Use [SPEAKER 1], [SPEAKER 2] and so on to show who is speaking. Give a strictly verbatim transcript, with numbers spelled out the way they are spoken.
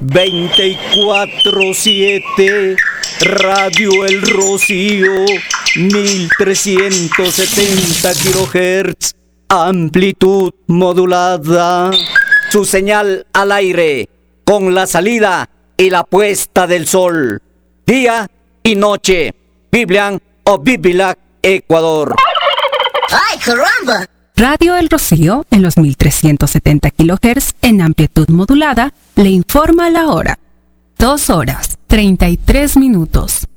[SPEAKER 1] veinticuatro siete, Radio El Rocío, mil trescientos setenta kilohertz, amplitud modulada. Su señal al aire, con la salida y la puesta del sol, día y noche. Biblian o Bibilac, Ecuador.
[SPEAKER 2] ¡Ay, caramba!
[SPEAKER 3] Radio El Rocío, en los mil trescientos setenta kilohertz, en amplitud modulada, le informa la hora. Dos horas, treinta y tres minutos.